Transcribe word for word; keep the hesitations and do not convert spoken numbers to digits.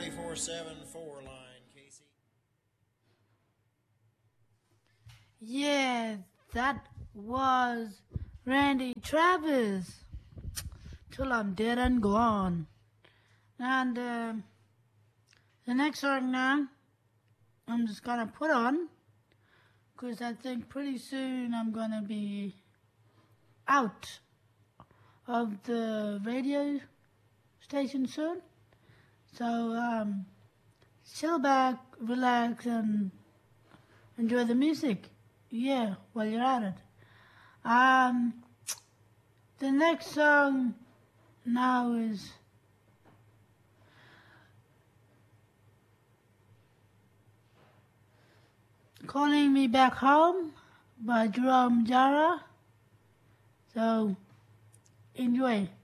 forty-four seven four line, Casey. Yeah, that was Randy Travis. Till I'm dead and gone. And uh, the next song now, I'm just gonna put on, because I think pretty soon I'm gonna be out of the radio station soon. So um, chill back, relax, and enjoy the music. Yeah, while you're at it. Um, the next song now is Calling Me Back Home by Jerome Jara. So enjoy.